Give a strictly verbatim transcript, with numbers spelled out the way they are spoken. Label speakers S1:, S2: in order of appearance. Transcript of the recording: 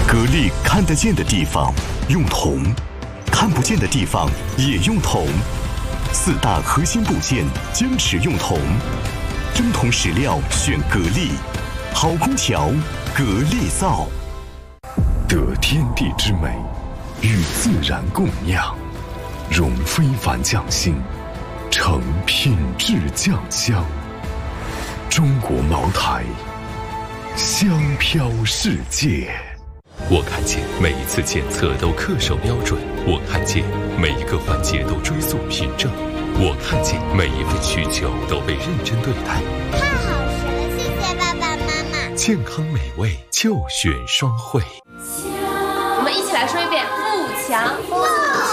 S1: 格力看得见的地方用铜，看不见的地方也用铜。四大核心部件坚持用铜，真铜实料选格力，好空调格力造。得天地之美，与自然共酿，融非凡匠心，成品质酱香。中国茅台，香飘世界。
S2: 我看见每一次检测都恪守标准，我看见每一个环节都追溯凭证，我看见每一份需求都被认真对待。
S3: 太好吃了，谢谢爸爸妈妈。
S2: 健康美味就选双汇。
S4: 我们一起来说一遍：富强。
S3: 富